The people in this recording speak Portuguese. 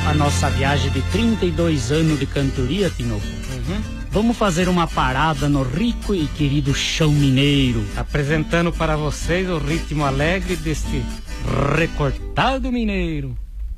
a nossa viagem de 32 anos de cantoria, Tinoco, vamos fazer uma parada no rico e querido chão mineiro, apresentando para vocês o ritmo alegre deste recortado mineiro.